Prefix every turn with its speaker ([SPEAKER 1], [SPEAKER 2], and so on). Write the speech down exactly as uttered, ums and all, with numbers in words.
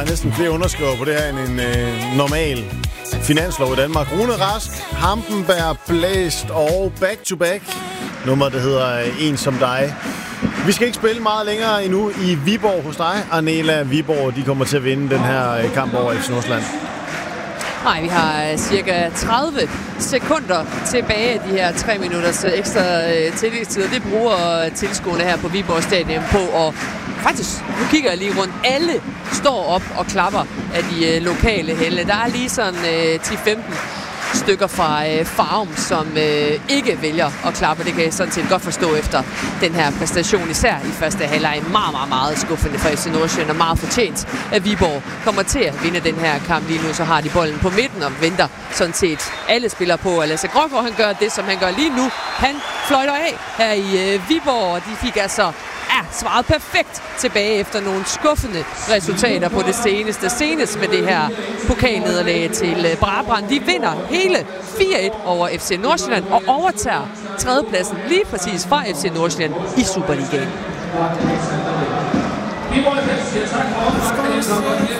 [SPEAKER 1] Der er næsten flere underskriver på det her end en øh, normal finanslov i Danmark. Rune Rask, Hampenberg, Blæst og Back to Back. Nummer, der hedder En som dig. Vi skal ikke spille meget længere endnu i Viborg hos dig, Arnela. Viborg, de kommer til at vinde den her kamp over F C Nordsjælland.
[SPEAKER 2] Nej, vi har cirka tredive sekunder tilbage af de her tre minutters ekstra tillægstid. Det bruger tilskuerne her på Viborg Stadion på, og faktisk, nu kigger jeg lige rundt, alle står op og klapper af de lokale helte. Der er lige sådan ti femten stykker fra øh, Farum, som øh, ikke vælger at klappe. Det kan jeg sådan set godt forstå efter den her præstation, især i første halvleg. Meget, meget, meget skuffende for F C Nordsjælland, og meget fortjent, at Viborg kommer til at vinde den her kamp. Lige nu så har de bolden på midten og venter sådan set alle spillere på. Og Lasse Grågaard, han gør det, som han gør lige nu. Han fløjter af her i øh, Viborg, og de fik altså er svaret perfekt tilbage efter nogle skuffende resultater på det seneste. Senest med det her pokalnederlag til Brabrand. De vinder hele fire et over F C Nordsjælland og overtager tredjepladsen lige præcis fra F C Nordsjælland i Superligaen.